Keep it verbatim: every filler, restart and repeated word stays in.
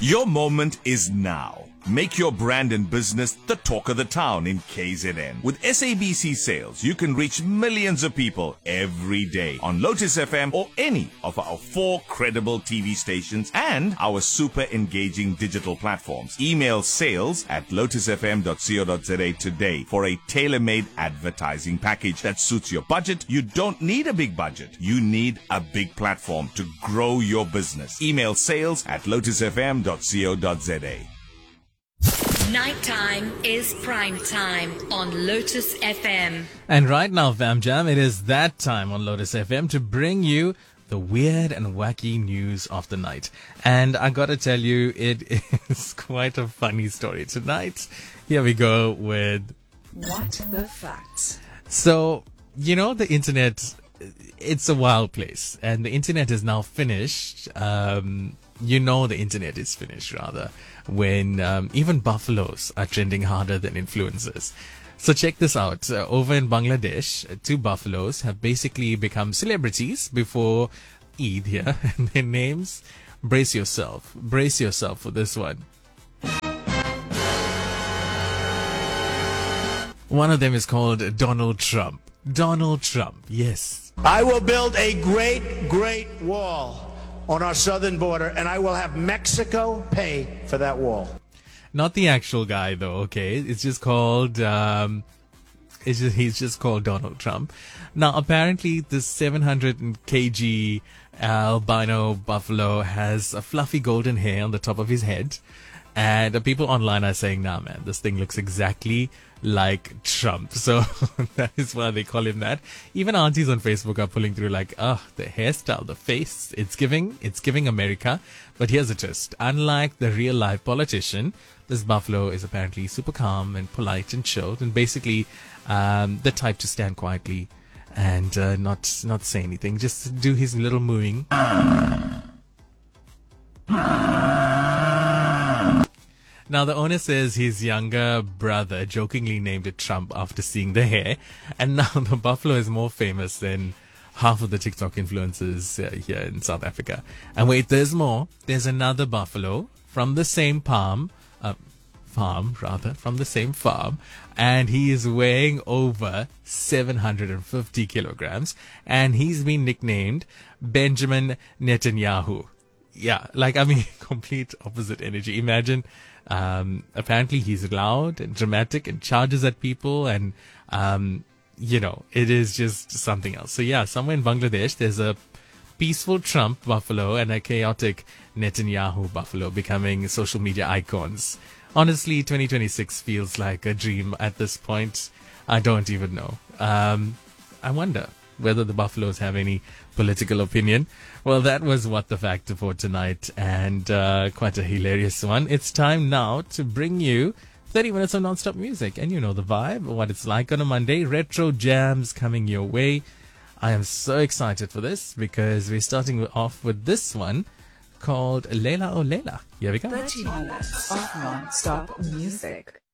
Your moment is now. Make your brand and business the talk of the town in K Z N. With S A B C Sales, you can reach millions of people every day on Lotus F M or any of our four credible T V stations and our super engaging digital platforms. Email sales at lotus f m dot co dot z a today for a tailor-made advertising package that suits your budget. You don't need a big budget. You need a big platform to grow your business. Email sales at lotus f m dot co dot z a. Nighttime is prime time on Lotus F M. And right now, Fam Jam, it is that time on Lotus F M to bring you the weird and wacky news of the night. And I gotta tell you, it is quite a funny story tonight. Here we go with What the Facts. So, you know, the internet, it's a wild place. And the internet is now finished. Um, you know the internet is finished, rather, when um, even buffaloes are trending harder than influencers. So check this out. Uh, over in Bangladesh, uh, two buffaloes have basically become celebrities before Eid here. And their names, brace yourself. Brace yourself for this one. One of them is called Donald Trump. Donald Trump, yes. I will build a great, great wall on our southern border, and I will have Mexico pay for that wall. Not the actual guy, though, okay? It's just called, um, it's just, he's just called Donald Trump. Now, apparently, this seven hundred kilograms albino buffalo has a fluffy golden hair on the top of his head. And the people online are saying, nah, man, this thing looks exactly like Trump. So that is why they call him that. Even aunties on Facebook are pulling through like, oh, the hairstyle, the face, it's giving, it's giving America. But here's a twist. Unlike the real life politician, this buffalo is apparently super calm and polite and chilled and basically um, the type to stand quietly and uh, not not say anything. Just do his little mooing. Now, the owner says his younger brother jokingly named it Trump after seeing the hair. And now the buffalo is more famous than half of the TikTok influencers uh, here in South Africa. And wait, there's more. There's another buffalo from the same farm, uh, farm rather, from the same farm. And he is weighing over seven hundred fifty kilograms. And he's been nicknamed Benjamin Netanyahu. Yeah, like, I mean, complete opposite energy. Imagine, um, apparently he's loud and dramatic and charges at people and, um, you know, it is just something else. So yeah, somewhere in Bangladesh, there's a peaceful Trump buffalo and a chaotic Netanyahu buffalo becoming social media icons. Honestly, twenty twenty-six feels like a dream at this point. I don't even know. Um, I wonder whether the buffaloes have any political opinion. Well, that was What the Fact for tonight, and uh, quite a hilarious one. It's time now to bring you thirty minutes of non-stop music, and you know the vibe, what it's like on a Monday. Retro jams coming your way. I am so excited for this because we're starting off with this one called Leila Oh Leila. Here we go. thirty minutes of non-stop music.